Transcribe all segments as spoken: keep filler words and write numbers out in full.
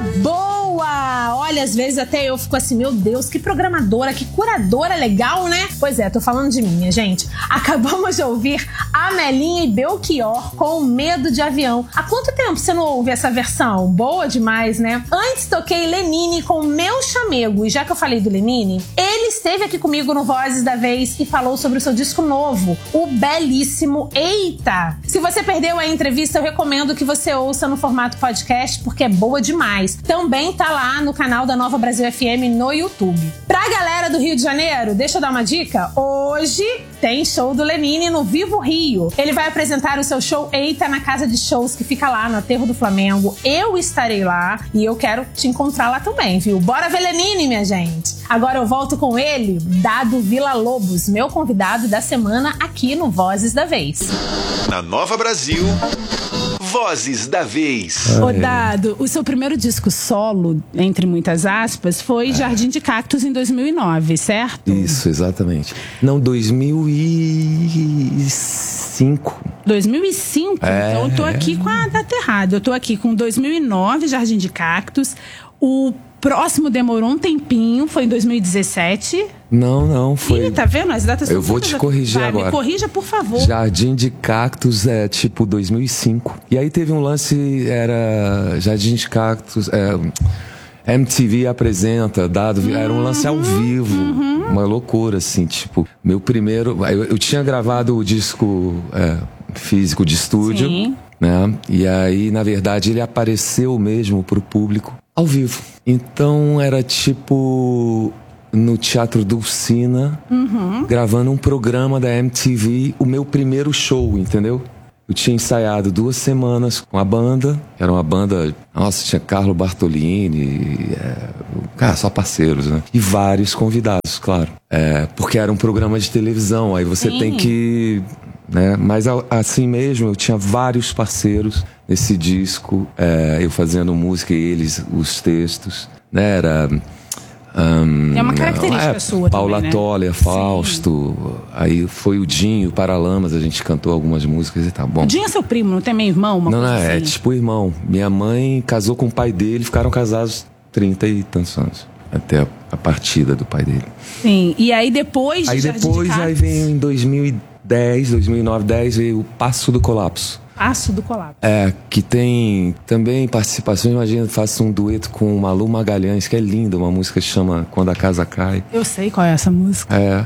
Boa! Olha, às vezes até eu fico assim, meu Deus, que programadora, que curadora legal, né? Pois é, tô falando de minha, gente. Acabamos de ouvir Amelinha e Belchior com Medo de Avião. Há quanto tempo você não ouve essa versão? Boa demais, né? Antes toquei Lenine com Meu Chamego. E já que eu falei do Lenine, ele esteve aqui comigo no Vozes da Vez e falou sobre o seu disco novo, o belíssimo Eita! Se você perdeu a entrevista, eu recomendo que você ouça no formato podcast, porque é boa demais. Também tá lá no canal da Nova Brasil F M no YouTube. Pra galera do Rio de Janeiro, deixa eu dar uma dica. Hoje tem show do Lenine no Vivo Rio. Ele vai apresentar o seu show Eita na casa de shows que fica lá no Aterro do Flamengo. Eu estarei lá e eu quero te encontrar lá também, viu? Bora ver Lenine, minha gente! Agora eu volto com ele, Dado Villa-Lobos, meu convidado da semana aqui no Vozes da Vez. Na Nova Brasil, Vozes da Vez. Ô Dado, o seu primeiro disco solo, entre muitas aspas, foi Jardim de Cactos em dois mil e nove, certo? Isso, exatamente. Não, dois mil e cinco. dois mil e cinco? É. Então eu tô aqui com a data errada. Eu tô aqui com dois mil e nove, Jardim de Cactos. O próximo demorou um tempinho, foi em dois mil e dezessete. Não, não, foi... Ih, tá vendo? As datas são Eu vou te corrigir Vai, agora. Me corrija, por favor. Jardim de Cactos é tipo dois mil e cinco. E aí teve um lance, era Jardim de Cactos... É, M T V apresenta, dado, uhum, era um lance ao vivo, uhum. Uma loucura, assim, tipo, meu primeiro... Eu, eu tinha gravado o disco é, físico de estúdio, sim, né? E aí, na verdade, ele apareceu mesmo pro público ao vivo. Então, era tipo... no Teatro Dulcina, uhum, gravando um programa da M T V, o meu primeiro show, entendeu? Eu tinha ensaiado duas semanas com a banda, era uma banda, nossa, tinha Carlo Bartolini, é, cara, só parceiros, né? E vários convidados, claro. É, porque era um programa de televisão, aí você, sim, tem que... né? Mas assim mesmo, eu tinha vários parceiros nesse disco, é, eu fazendo música e eles, os textos, né? Era... Um, é uma característica é, sua Paula também, né? Toller, Fausto, sim, aí foi o Dinho, Paralamas, a gente cantou algumas músicas e tá bom. O Dinho é seu primo, não tem meio irmão? Uma não, coisa não, assim? É tipo irmão. Minha mãe casou com o pai dele, ficaram casados trinta e tantos anos, até a, a partida do pai dele. Sim, e aí depois de Aí Jardim depois, de aí veio em dois mil e dez, dois mil e nove, dez, veio o Passo do Colapso. Passo do Colapso. É, que tem também participação, imagina, faço um dueto com Malu Magalhães, que é linda, uma música que chama Quando a Casa Cai. Eu sei qual é essa música. É,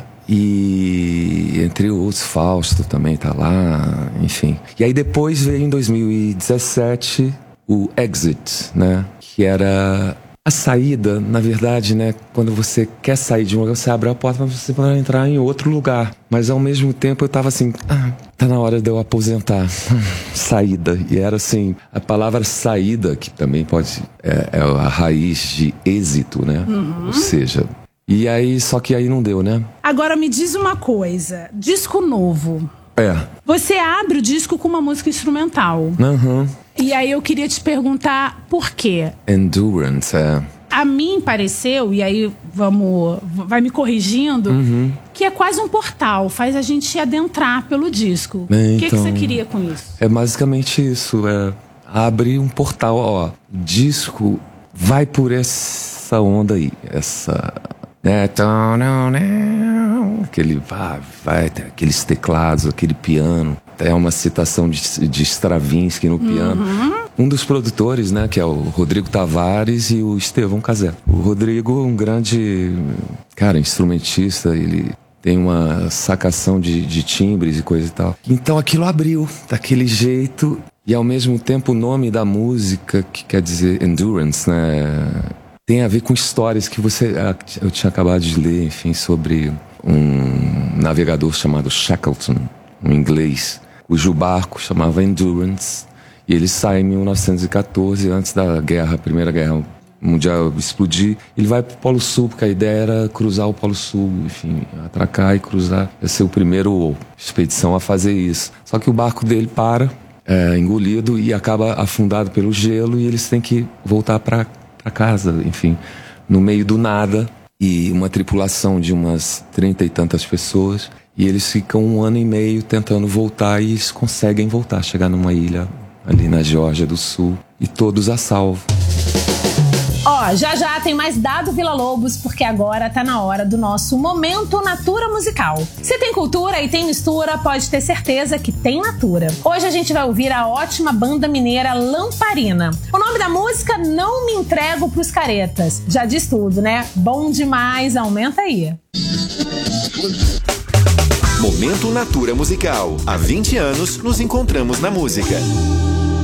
e entre outros, Fausto também tá lá, enfim. E aí depois veio em dois mil e dezessete o Exit, né, que era... a saída, na verdade, né, quando você quer sair de um lugar, você abre a porta, mas você vai entrar em outro lugar. Mas ao mesmo tempo eu tava assim, ah, tá na hora de eu aposentar. Saída. E era assim, a palavra saída, que também pode, é, é a raiz de êxito, né? Uhum. Ou seja, e aí, só que aí não deu, né? Agora me diz uma coisa, disco novo. É. Você abre o disco com uma música instrumental. Uhum. E aí eu queria te perguntar por quê? Endurance, é. A mim pareceu, e aí vamos, vai me corrigindo, uhum, que é quase um portal, faz a gente adentrar pelo disco. É, o que, então, que você queria com isso? É basicamente isso, é abre um portal, ó, o disco vai por essa onda aí, essa... né, aquele vai, vai, aqueles teclados, aquele piano. É uma citação de, de Stravinsky no piano. Uhum. Um dos produtores, né, que é o Rodrigo Tavares e o Estevão Casé. O Rodrigo é um grande, cara, instrumentista, ele tem uma sacação de, de timbres e coisa e tal. Então aquilo abriu daquele jeito e ao mesmo tempo o nome da música, que quer dizer Endurance, né, tem a ver com histórias que você... Eu tinha acabado de ler, enfim, sobre um navegador chamado Shackleton, um inglês, cujo barco chamava Endurance, e ele sai em mil novecentos e catorze, antes da guerra, Primeira Guerra Mundial explodir. Ele vai pro Polo Sul, porque a ideia era cruzar o Polo Sul, enfim, atracar e cruzar. Ia ser o primeiro expedição a fazer isso. Só que o barco dele para, é engolido e acaba afundado pelo gelo, e eles têm que voltar para para casa, enfim, no meio do nada, e uma tripulação de umas trinta e tantas pessoas, e eles ficam um ano e meio tentando voltar, e eles conseguem voltar, chegar numa ilha ali na Geórgia do Sul, e todos a salvo. Ó, já já tem mais dado Vila Lobos, porque agora tá na hora do nosso Momento Natura Musical. Se tem cultura e tem mistura, pode ter certeza que tem Natura. Hoje a gente vai ouvir a ótima banda mineira Lamparina. O nome da música, Não Me Entrego Pros Caretas. Já diz tudo, né? Bom demais, aumenta aí. Momento Natura Musical. Há vinte anos nos encontramos na música.